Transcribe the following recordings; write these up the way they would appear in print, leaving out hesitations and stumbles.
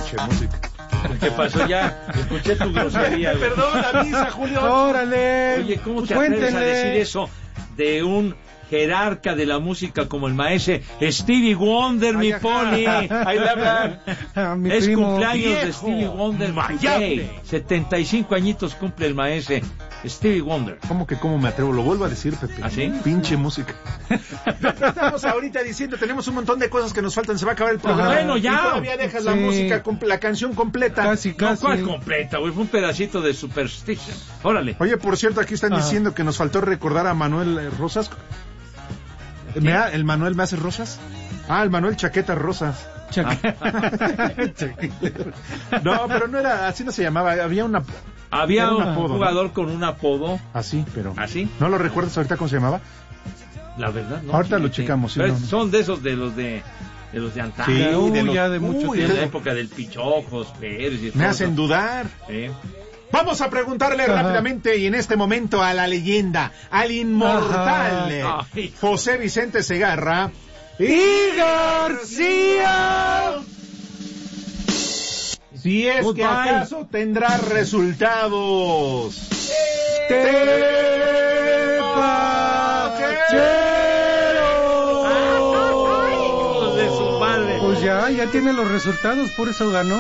Pinche música. ¿Qué pasó ya? Escuché tu grosería. Perdón, la misa, Julio. ¡Órale! Oye, ¿cómo pues te atreves a cuéntenle. decir eso de un jerarca de la música como el maestro Stevie Wonder, mi poli? Ahí le hablan. Mi Es primo. cumpleaños de viejo, Stevie Wonder. mayable. Hey, 75 añitos cumple el maestro Stevie Wonder. ¿Cómo me atrevo? Lo vuelvo a decir, Pepe. ¿Ah, sí? Pinche música. Estamos ahorita diciendo, tenemos un montón de cosas que nos faltan, se va a acabar el programa. Ajá. Bueno, ya. Y todavía dejas la Sí. música, la canción completa. Casi. No, ¿cuál completa, güey? Fue un pedacito de Superstition. Órale. Oye, por cierto, aquí están diciendo que nos faltó recordar a Manuel Rosas. ¿El Manuel me hace Rosas? Ah, el Manuel Chaqueta Rosas. No, pero no era, así no se llamaba, Había era un apodo, jugador con un apodo. Así, pero... ¿Así? ¿No lo recuerdas ahorita cómo se llamaba? La verdad, no. Ahorita lo fíjate. checamos, sí, Pero no. son de esos de los de antaño. Sí, Ya de mucho De tiempo. la época del Pichojos, Pérez y Me todo hacen eso. dudar. Sí. Vamos a preguntarle rápidamente y en este momento a la leyenda, al inmortal Ajá. Ay. José Vicente Segarra ¡Y García! si es que Goodbye. acaso tendrá resultados. Hijos de su madre. Pues ya tiene los resultados, por eso ganó.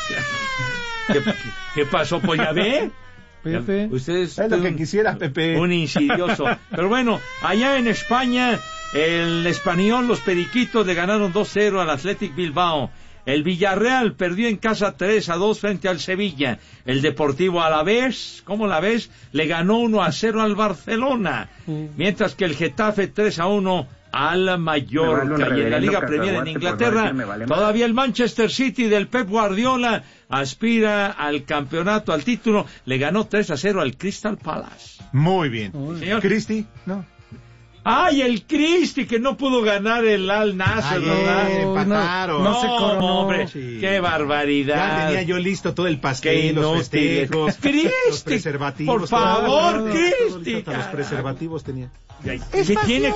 ¿Qué pasó? Pues ya ve. Pepe. Ustedes Es lo que quisiera, Pepe. un insidioso. Pero bueno, allá en España, el Español, los Periquitos le ganaron 2-0 al Athletic Bilbao. El Villarreal perdió en casa 3-2 frente al Sevilla. El Deportivo Alavés, ¿cómo la ves? Le ganó 1-0 al Barcelona. Mientras que el Getafe 3-1 al Mallorca. Y en la Liga Premier en Inglaterra, todavía el Manchester City del Pep Guardiola aspira al campeonato, al título. Le ganó 3-0 al Crystal Palace. Muy bien. Señor. Cristi, no. ¡Ay, el Cristi que no pudo ganar el Al Nassr, ¿verdad? Empataron. No se coronó. Hombre, Sí. qué barbaridad. Ya tenía yo listo todo el Qué pastel, los inútiles. festejos, Cristi, los preservativos. por favor, todo, Cristi, todo listo, hasta los carajo. preservativos tenía. ¿Qué tiene?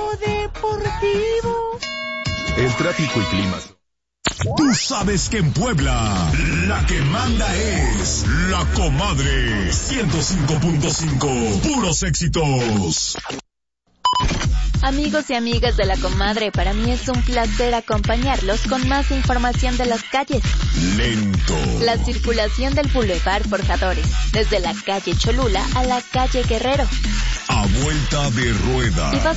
El tráfico y clima. Tú sabes que en Puebla la que manda es La Comadre 105.5. Puros éxitos. Amigos y amigas de La Comadre, para mí es un placer acompañarlos con más información de las calles. Lento. La circulación del Boulevard Forjadores, desde la calle Cholula a la calle Guerrero. A vuelta de rueda. Y vas